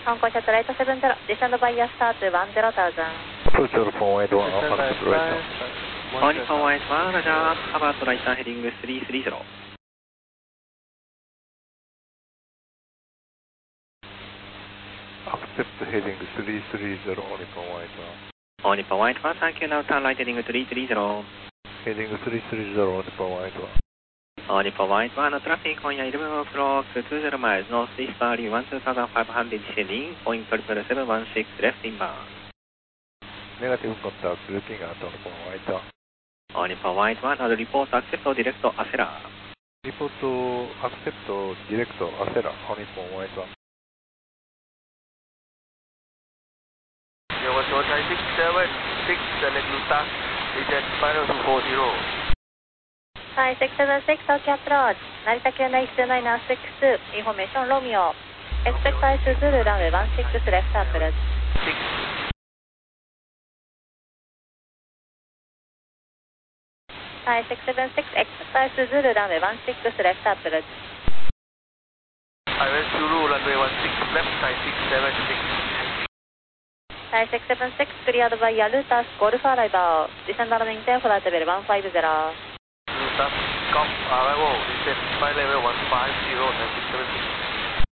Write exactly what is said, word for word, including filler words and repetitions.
香港シャトルエイトセブンゼロ、ディセンドバイヤースタートワンゼロタウザン。 Approach Alpha White one, Alpha Accept right now. Alpha White one, Roger, about right now heading three three zero. Accept heading three three zero, Alpha White Alpha one. White one, thank you, now turn right heading three three zero. Heading three three zero, Alpha White one. Alpha White one, traffic on your eleven o'clock, two zero miles, northeast value one two five hundred heading, point triple seven one six left inbound. Negative contact, looking at Alpha White one. Alpha White one, and report accept direct Acela. Report accept direct Acela, Alpha White one. Your Toyota six seven six, select Luta, agent final two four zero. Hi, six seven six, Tokyo approach. Narita Q nine two nine six two, information Romeo. Expect I two Zulu, runway one six left approach. six. Hi, six seven six, expect I two Zulu, runway one six left approach. I went Zulu, runway one six left, nine six seven six. Hi, six seven six, cleared by Yalutas, Golf arrival. Descend on maintain flight level one five zero. Luta, come, arrival, descend flight level one five zero, nine six seven six.